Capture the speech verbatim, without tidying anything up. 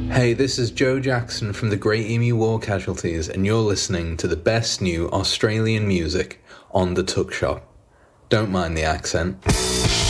Hey, this is Joe Jackson from the Great Emu War Casualties, and you're listening to the best new Australian music on The Tuck Shop. Don't mind the accent.